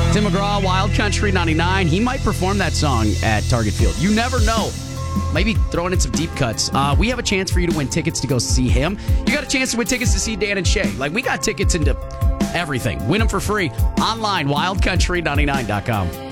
Tim McGraw, Wild Country 99. He might perform that song at Target Field. You never know. Maybe throwing in some deep cuts. We have a chance for you to win tickets to go see him. You got a chance to win tickets to see Dan and Shay. Like, we got tickets into everything. Win them for free. Online, wildcountry99.com.